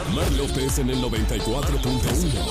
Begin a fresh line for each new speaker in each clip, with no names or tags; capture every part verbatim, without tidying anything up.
Mar López en el noventa y cuatro punto uno.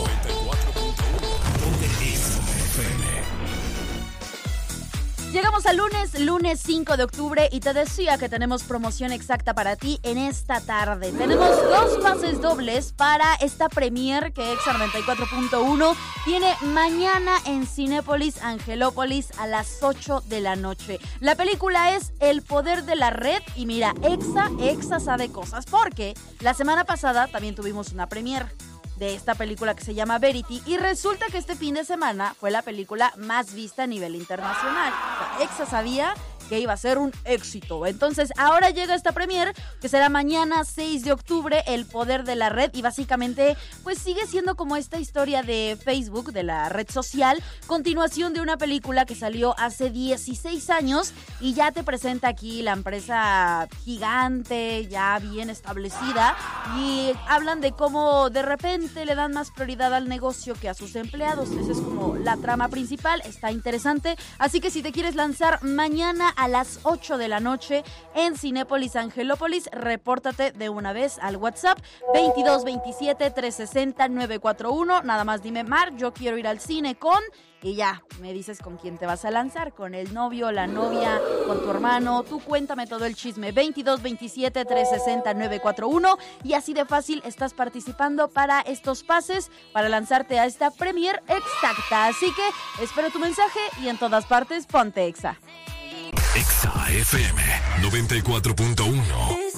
Llegamos al lunes, lunes cinco de octubre, y te decía que tenemos promoción exacta para ti en esta tarde. Tenemos dos pases dobles para esta premier que Exa noventa y cuatro punto uno tiene mañana en Cinépolis Angelópolis a las ocho de la noche. La película es El Poder de la Red y mira, Exa, Exa sabe cosas porque la semana pasada también tuvimos una premier de esta película que se llama Verity, y resulta que este fin de semana fue la película más vista a nivel internacional. O sea, Exa sabía que iba a ser un éxito. Entonces, ahora llega esta premier, que será mañana seis de octubre, El Poder de la Red, y básicamente, pues sigue siendo como esta historia de Facebook, de la red social, continuación de una película que salió hace dieciséis años, y ya te presenta aquí la empresa gigante, ya bien establecida, y hablan de cómo de repente le dan más prioridad al negocio que a sus empleados. Esa es como la trama principal, está interesante, así que si te quieres lanzar mañana a las ocho de la noche en Cinépolis Angelópolis, repórtate de una vez al WhatsApp veintidós veintisiete trescientos sesenta nueve cuatro uno. Nada más dime, Mar, yo quiero ir al cine con... Y ya, me dices con quién te vas a lanzar, con el novio, la novia, con tu hermano. Tú cuéntame todo el chisme. veintidós veintisiete trescientos sesenta nueve cuatro uno. Y así de fácil estás participando para estos pases, para lanzarte a esta premier exacta. Así que espero tu mensaje y en todas partes ponte Exa.
Exa F M noventa y cuatro punto uno.